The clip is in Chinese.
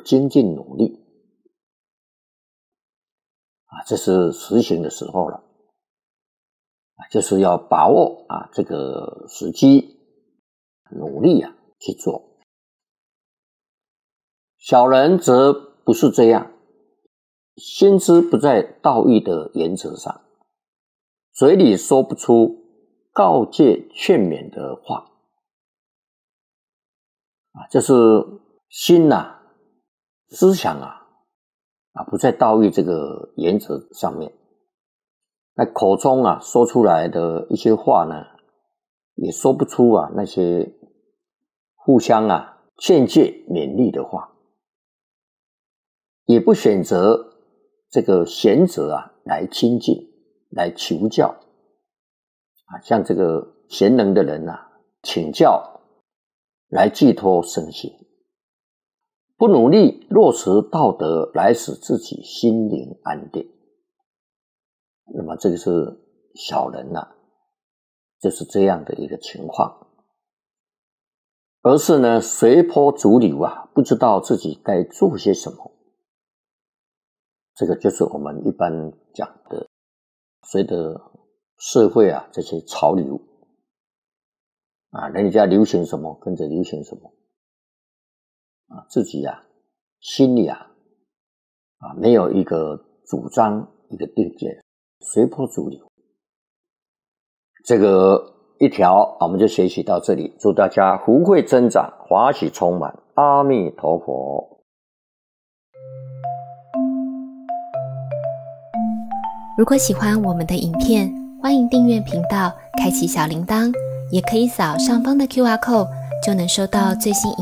精进努力这是实行的时候了就是要把握这个时机，努力去做。小人则不是这样，心思不在道义的原则上，嘴里说不出告诫劝勉的话就是心思想不在道义这个原则上面，那口中说出来的一些话呢，也说不出那些互相劝诫勉励的话，也不选择这个贤者来亲近来求教像这个贤能的人请教来寄托身心，不努力落实道德来使自己心灵安定，那么这个是小人就是这样的一个情况，而是呢随波逐流不知道自己该做些什么。这个就是我们一般讲的随着社会这些潮流人家流行什么跟着流行什么自己心里没有一个主张一个定见，随波逐流。这个一条我们就学习到这里，祝大家福慧增长，华喜充满，阿弥陀佛。 如果喜欢我们的影片，欢迎订阅频道，开启小铃铛，也可以扫上方的 QR code， 就能收到最新影